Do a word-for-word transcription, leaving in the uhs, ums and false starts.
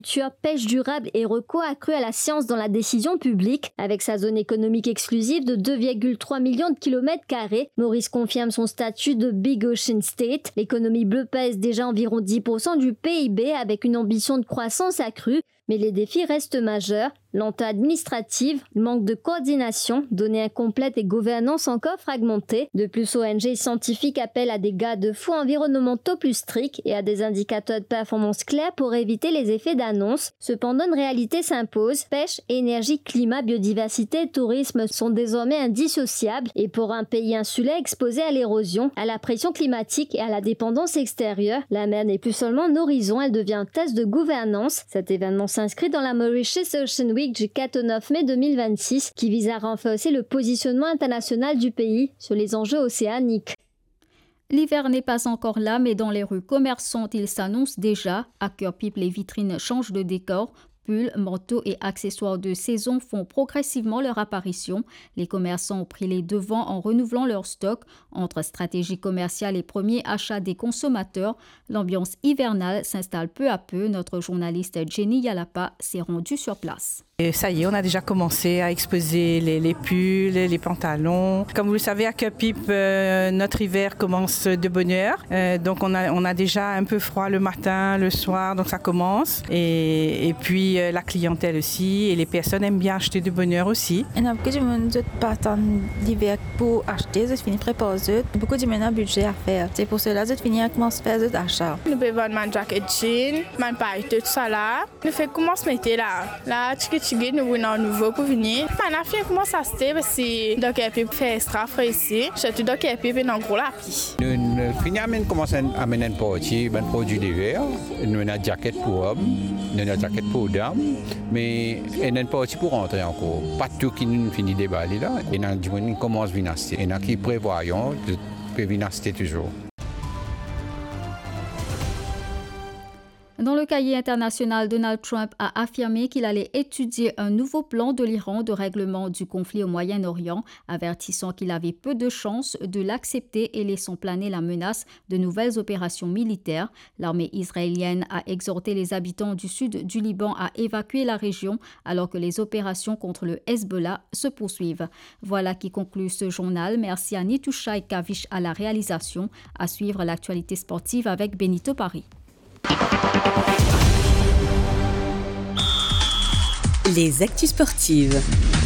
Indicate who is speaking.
Speaker 1: pêche durable et recours accru à la science dans la décision publique. Avec sa zone économique exclusive de deux virgule trois millions de kilomètres carrés, Maurice confirme son statut de Big Ocean State. L'économie bleue pèse déjà environ dix pour cent du P I B avec une ambition de croissance accrue. Mais les défis restent majeurs. Lenteur administrative, manque de coordination, données incomplètes et gouvernance encore fragmentée. De plus, O N G scientifiques appellent à des garde-fous environnementaux plus stricts et à des indicateurs de performance clairs pour éviter les effets d'annonce. Cependant, une réalité s'impose. Pêche, énergie, climat, biodiversité et tourisme sont désormais indissociables. Et pour un pays insulaire exposé à l'érosion, à la pression climatique et à la dépendance extérieure, la mer n'est plus seulement un horizon, elle devient un test de gouvernance. Cet événement s'inscrit dans la Mauritius Ocean Week du quatre au neuf mai deux mille vingt-six qui vise à renforcer le positionnement international du pays sur les enjeux océaniques.
Speaker 2: L'hiver n'est pas encore là, mais dans les rues commerçantes, il s'annonce déjà. À Cœur-Pipe, les vitrines changent de décor. Pulls, manteaux et accessoires de saison font progressivement leur apparition. Les commerçants ont pris les devants en renouvelant leur stock. Entre stratégie commerciale et premier achat des consommateurs, l'ambiance hivernale s'installe peu à peu. Notre journaliste Jenny Yalapa s'est rendue sur place.
Speaker 3: Et ça y est, on a déjà commencé à exposer les, les pulls, les pantalons. Comme vous le savez, à Cœur-Pipe, euh, notre hiver commence de bonne heure. Euh, donc on a, on a déjà un peu froid le matin, le soir, donc ça commence. Et, et puis euh, la clientèle aussi, et les personnes aiment bien acheter de bonne heure aussi.
Speaker 4: Il y a beaucoup de monde qui partent en hiver pour acheter, ils finissent préparer. Beaucoup de monde a un budget à faire. C'est pour cela qu'ils finissent à commencer à faire des achats.
Speaker 5: Nous pouvons vendre ma jacket jean, ma paille, tout ça là. Nous faisons comment se mettre là. Là, tu nous voulons un nouveau pour venir. Ma fille commence à se faire parce que donc elle peut faire extra frais ici. Surtout donc elle peut venir en gros la pluie.
Speaker 6: Nous finissons commencer à amener un produit, un produit d'hiver. Nous avons une jacket pour hommes, nous avons une jacket pour dames, mais il y a un produit pour rentrer encore. Pas tout qui nous finit de déballer là. Il y a des gens qui commencent à venir acheter. Il y en a qui prévoient de venir acheter toujours.
Speaker 2: Dans le cahier international, Donald Trump a affirmé qu'il allait étudier un nouveau plan de l'Iran de règlement du conflit au Moyen-Orient, avertissant qu'il avait peu de chances de l'accepter et laissant planer la menace de nouvelles opérations militaires. L'armée israélienne a exhorté les habitants du sud du Liban à évacuer la région alors que les opérations contre le Hezbollah se poursuivent. Voilà qui conclut ce journal. Merci à Nitoucha et Kavish à la réalisation. À suivre l'actualité sportive avec Benito Paris.
Speaker 7: Les actus sportives.